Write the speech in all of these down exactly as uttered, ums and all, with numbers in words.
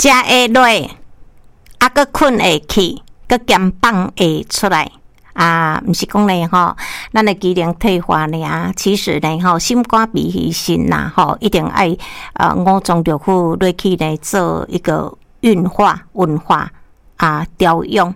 食会落，啊，佮困会去，佮减放会出来。啊，毋是讲咧吼，咱的机能退化尔，其实咧吼，心肝脾肺肾呐吼，一定爱呃五脏六腑落去咧做一个运化、运化啊调用。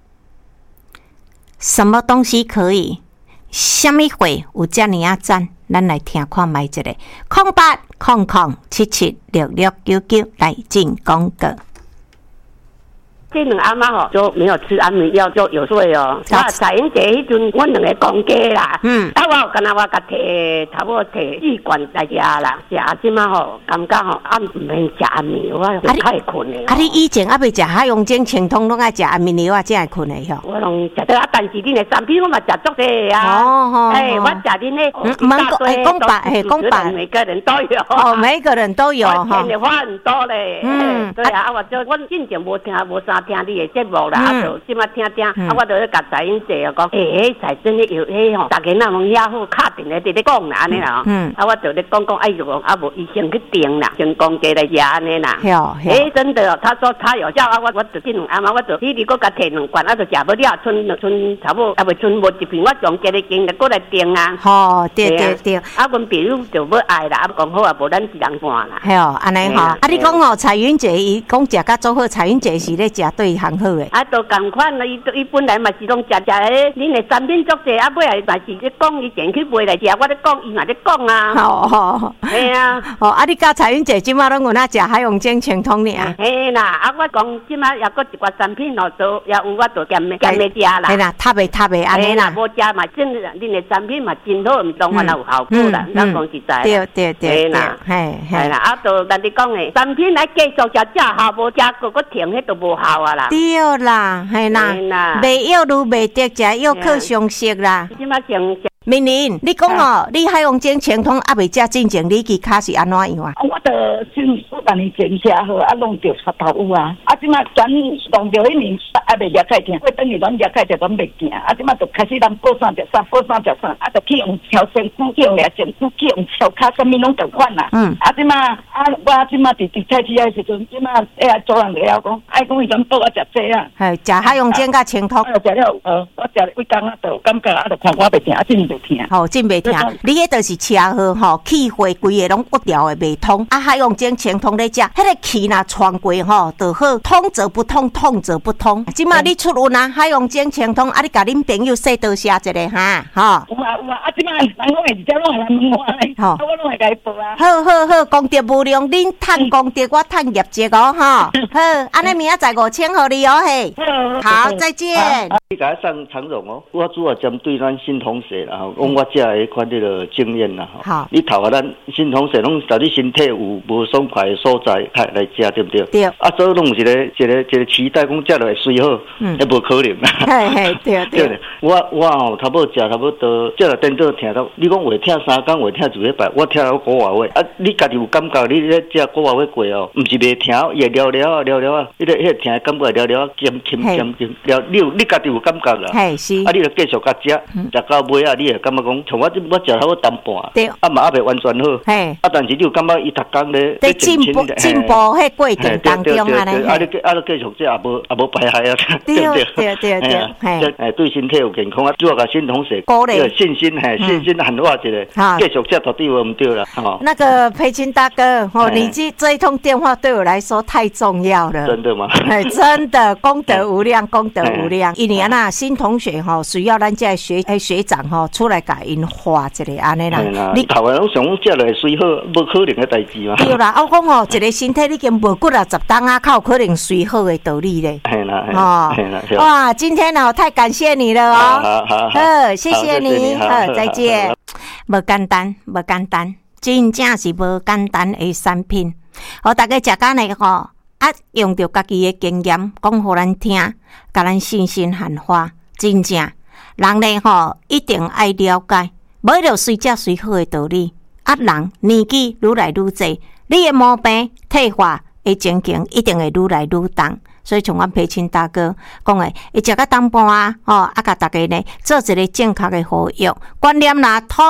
什么东西可以？什么会有遮尔啊赞？咱来听看卖一个，空八空空七七六六九九来进广告。 这两阿妈吼就没有吃安眠药，就有睡哦。我彩英姐迄阵，阮两个公家啦，嗯，啊我干那我甲摕差不多摕四罐来食啦，食即马吼感觉吼啊唔免食安眠药，我太困了。 啊，你以前啊未食海洋精清通拢爱食安眠药啊，才会困的吼。 我拢食得啊，但是恁的产品我嘛食足济啊。哦吼，哎，我食恁的， 嗯，蛮哎讲白，哎讲白， 每个人都有。 哦，每个人都有哈。 钱的花很多嘞。嗯，对啊，啊我就我进前无听无啥。听你的节目啦，啊，就即马听听，啊，我就咧甲彩英姐啊讲，诶，迄彩真诶有迄吼，大家那拢遐好，敲定咧伫咧讲啦，安尼啦，嗯，啊，我就咧讲讲，哎就讲，啊，无医生去定啦，先公家来食安尼啦，诶，真的，他说他有效，啊，我我就即两暗嘛，我就你如果甲摕两罐，啊，就食不了，剩剩差不多，啊，未剩无一片，我从家己经来过来定啊， 吼，对对对， 啊，阮朋友就要爱啦，啊，讲好啊，无咱一人半啦， 系哦，安尼吼，啊，你讲吼，彩云姐伊讲食甲做好，彩云姐是咧食对行好诶。 啊，都共款啦，伊伊本来嘛是拢食食诶，恁诶产品足济，啊，尾来嘛是咧讲伊前去买来食，我咧讲伊嘛咧讲啊。哦哦，系啊， 哦，啊，你甲彩云姐即马拢有哪食海洋精清通尔？ 嘿啦，啊，我讲即马也搁一寡产品咯，做也有我做兼兼咧食啦。 嘿啦，塔袂塔袂安尼啦， 无食嘛，真恁诶产品嘛真好，毋当然有效果啦，咱讲实在。 对对对， 嘿啦， 嘿嘿啦，啊，都咱你讲诶，产品来继续食食效，无食个个停，迄都无效啊啦。 对啦，系啦，卖药愈卖得，食药靠常识啦。 即马常明玲，你讲哦，你海洋精清通还未食进前，你去卡是安怎样啊？ 我着先数半年前吃好，啊弄着插头有啊，啊即马转弄着迄年还未药开听，过等于软药开就拢袂行，啊即马就开始人补啥食啥，补啥食啥，啊就去用超身躯用俩身躯去用超卡，啥物拢同款啦。嗯，啊即马啊我即马伫伫菜市的时阵，即马哎做人了讲，爱讲伊讲补我食济啊。 系食海洋精甲清通。 啊食了，呃，我食了几工啊，就感觉啊，就看我袂听，啊真袂听。 吼，真袂听。你迄著是车好吼，气血规个拢不调的袂通。啊，海洋精清通咧食，迄个气若传过吼，就好，通则不通，通则不通。即马你出运啊，海洋精清通，啊，你甲恁朋友说多谢一个哈，吼。 有啊有啊，啊即马人讲会直接拢会来问我咧，吼，我拢会甲伊报啊。 好好好，功德无量，恁趁功德，我趁业绩哦，吼。好，安尼明仔载五千互你哦嘿。好，再见。 你甲我上长荣哦，我主要针对咱新同事啦，吼，讲我食迄款迄个经验啦，吼。你头啊，咱新同事拢在你身体有无爽快的所在，来来食对不对？对。啊，所以拢有一个一个一个期待，讲食落会水好，嗯，迄无可能啦。 嘿嘿，对对。对。 我我吼，差不多食差不多，食了等到听到你讲话听三工，话听一礼拜，我听到古话话，啊，你家己有感觉？你咧食古话话过哦，毋是袂听，也聊聊啊聊聊啊，迄个迄个听感觉聊聊啊，咸咸咸咸聊，你有你家己有感觉啦。 嘿是。 啊，你就继续甲食，食到尾啊，你会感觉讲，像我这我食差不多淡薄半，对，啊嘛还袂完全好。嘿。啊，但是你有感觉伊逐工咧在进步进步迄过程当中啊咧。 啊，你啊，你继续这也无也无排害啊， 对不对？对对对， 嘿，诶，对身体有健康啊，主要甲新同事有信心，嘿，信心喊话一个，继续吃到底无唔对啦，吼。 那个培青大哥，哦，你这这一通电话对我来说太重要了。 真的吗？ 哎，真的，功德无量，功德无量。一年啊，新同学吼，需要咱这学诶学长吼出来甲因画一个安尼啦。 你台湾拢想讲食落水好，无可能诶代志嘛。 对啦，我讲吼，一个身体已经无骨啊，十当啊，靠可能水好诶道理咧。 系啦，哦，系啦， 哇，今天哦，太感谢你了哦。 好好好，谢谢你，好，再见。无简单，无简单，真正是无简单诶产品。好，大家食干咧吼，啊，用着家己诶经验讲互咱听，甲咱信心喊话，真正人咧吼一定爱了解，无着随食随好诶道理。啊，人年纪愈来愈济，你诶毛病退化诶情形一定会愈来愈重。所以像阮培青大哥讲诶，伊食到淡薄啊，吼，啊，甲大家呢做一个正确诶护育观念啦，通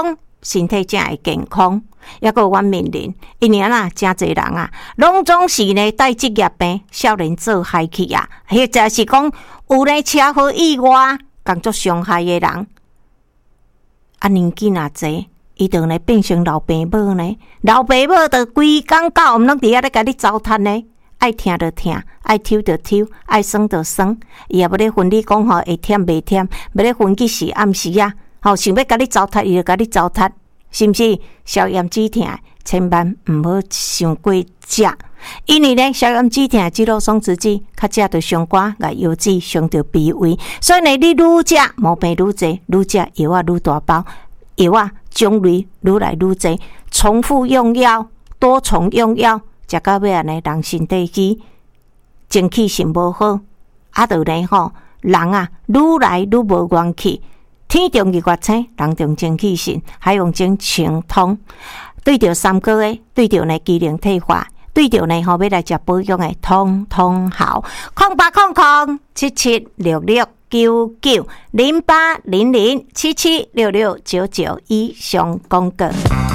身体才会健康。抑个阮面临，因为啊，真侪人啊，拢总是呢带职业病，少年做害去啊，或者是讲有咧车祸意外，工作伤害的人，啊年纪若济，伊就呢变成老爸母呢，老爸母就规工到毋拢伫遐咧甲你糟蹋呢。爱听就听，爱抽就抽，爱耍就耍，伊也无咧分你讲吼会忝袂忝，无咧分几时暗时啊，吼想要甲你糟蹋，伊就甲你糟蹋，是毋是？消炎止痛，千万毋好伤过食，因为咧消炎止痛肌肉松弛剂，较食着伤寒，甲腰子伤着脾胃，所以呢，你愈食毛病愈济，愈食药啊愈大包，药啊种类愈来愈济，重复用药，多重用药。食到尾安尼，人身体去精气神无好，啊，就呢吼，人啊愈来愈无元气。天中日月星，人中精气神，海洋精清通。对着三高的，对着呢机能退化，对着呢吼要来食保养的，通通好。空八空空七七六六九九零八零零七七六六九九以上广告。